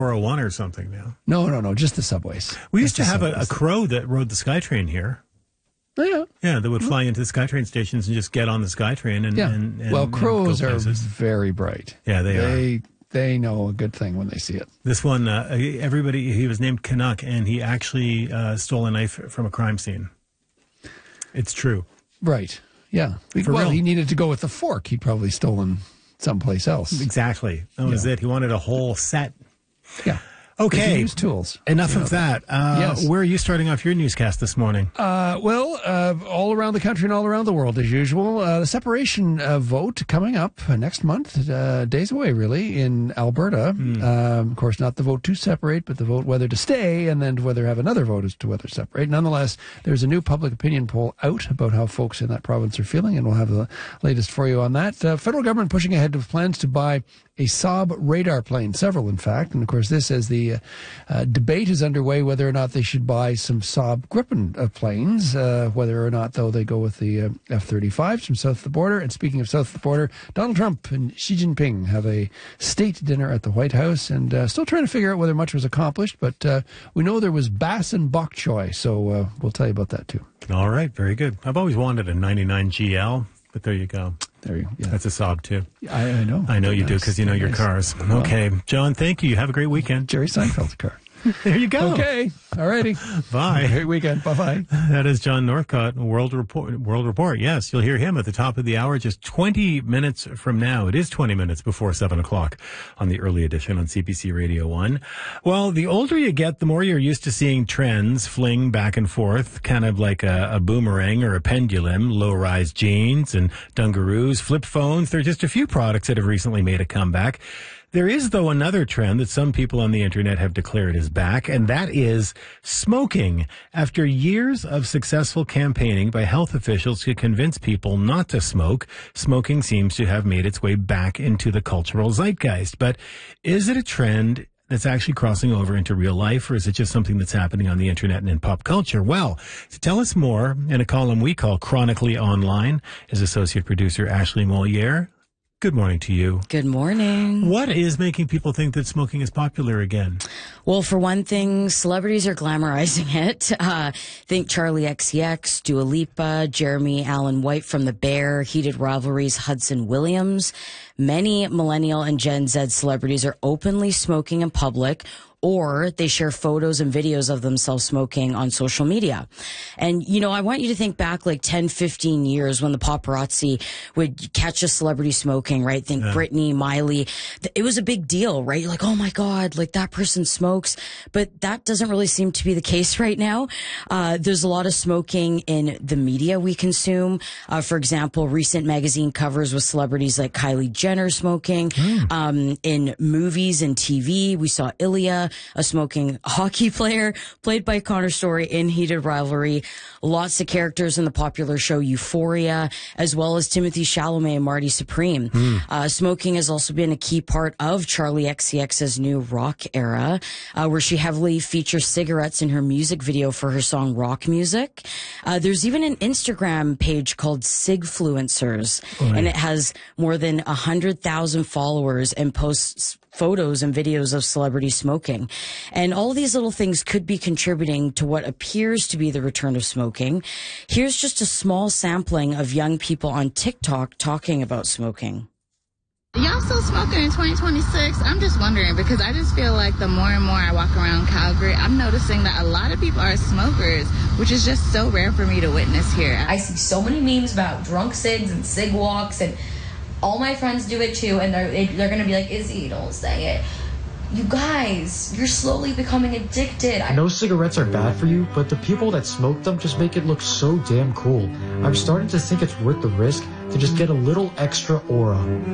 401 or something now. No, just the subways. We used to have a crow that rode the SkyTrain here. Oh, yeah. Yeah, they would fly into the SkyTrain stations and just get on the SkyTrain. And crows are very bright. Yeah, they are. They know a good thing when they see it. This one, he was named Canuck, and he actually stole a knife from a crime scene. It's true. Right. Yeah. He needed to go with the fork. He'd probably stolen someplace else. Exactly. That was it. He wanted a whole set. Yeah. Okay. Use tools. Enough of that. Yes. Where are you starting off your newscast this morning? All around the country and all around the world, as usual. The separation vote coming up next month, days away, really, in Alberta. Of course, not the vote to separate, but the vote whether to stay and then whether to have another vote as to whether to separate. Nonetheless, there's a new public opinion poll out about how folks in that province are feeling, and we'll have the latest for you on that. Federal government pushing ahead with plans to buy a Saab radar plane, several, in fact. And, of course, this as the debate is underway whether or not they should buy some Saab Gripen planes, whether or not, though, they go with the F-35s from south of the border. And speaking of south of the border, Donald Trump and Xi Jinping have a state dinner at the White House, and still trying to figure out whether much was accomplished. But we know there was bass and bok choy, so we'll tell you about that, too. All right, very good. I've always wanted a 99 GL, but there you go. There you go. Yeah. That's a Saab, too. I know. I know you do because you know your cars. Okay. John, thank you. You have a great weekend. Jerry Seinfeld's car. There you go. Okay. All righty. Bye. Great weekend. Bye-bye. That is John Northcott, World Report. Yes, you'll hear him at the top of the hour just 20 minutes from now. It is 20 minutes before 7 o'clock on the early edition on CBC Radio 1. Well, the older you get, the more you're used to seeing trends fling back and forth, kind of like a boomerang or a pendulum, low-rise jeans and dungaroos, flip phones. There are just a few products that have recently made a comeback. There is, though, another trend that some people on the internet have declared is back, and that is smoking. After years of successful campaigning by health officials to convince people not to smoke, smoking seems to have made its way back into the cultural zeitgeist. But is it a trend that's actually crossing over into real life, or is it just something that's happening on the internet and in pop culture? Well, to tell us more, in a column we call Chronically Online, is associate producer Ashley Moliere. Good morning to you. Good morning. What is making people think that smoking is popular again? Well, for one thing, celebrities are glamorizing it. Think Charlie XCX, Dua Lipa, Jeremy Allen White from The Bear, Heated Rivalries, Hudson Williams. Many millennial and Gen Z celebrities are openly smoking in public, or they share photos and videos of themselves smoking on social media. And, I want you to think back like 10, 15 years when the paparazzi would catch a celebrity smoking, right? Think Britney, Miley. It was a big deal, right? You're like, oh my God, like that person smokes. But that doesn't really seem to be the case right now. There's a lot of smoking in the media we consume. For example, recent magazine covers with celebrities like Kylie Jenner smoking. In movies and TV, we saw Ilya, a smoking hockey player, played by Connor Story in Heated Rivalry. Lots of characters in the popular show Euphoria, as well as Timothée Chalamet and Marty Supreme. Smoking has also been a key part of Charli XCX's new rock era, where she heavily features cigarettes in her music video for her song Rock Music. There's even an Instagram page called Sigfluencers, and it has more than 100,000 followers and posts photos and videos of celebrities smoking. And all these little things could be contributing to what appears to be the return of smoking. Here's just a small sampling of young people on TikTok talking about smoking. Y'all still smoking in 2026? I'm just wondering, because I just feel like the more and more I walk around Calgary, I'm noticing that a lot of people are smokers, which is just so rare for me to witness here. I see so many memes about drunk cigs and cig walks, and all my friends do it too, and they're going to be like, Izzy, don't say it. You guys, you're slowly becoming addicted. I know cigarettes are bad for you, but the people that smoke them just make it look so damn cool. I'm starting to think it's worth the risk to just get a little extra aura.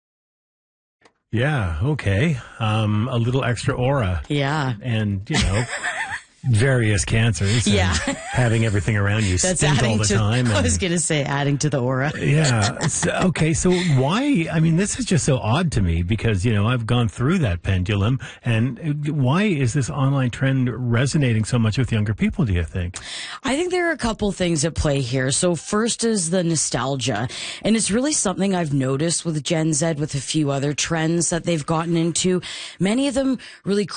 Yeah, okay. A little extra aura. Yeah. And, various cancers. Yeah. Having everything around you stink all the time. I was going to say adding to the aura. Yeah. Okay. So why? I mean, this is just so odd to me because, I've gone through that pendulum. And why is this online trend resonating so much with younger people, do you think? I think there are a couple things at play here. So first is the nostalgia. And it's really something I've noticed with Gen Z, with a few other trends that they've gotten into. Many of them really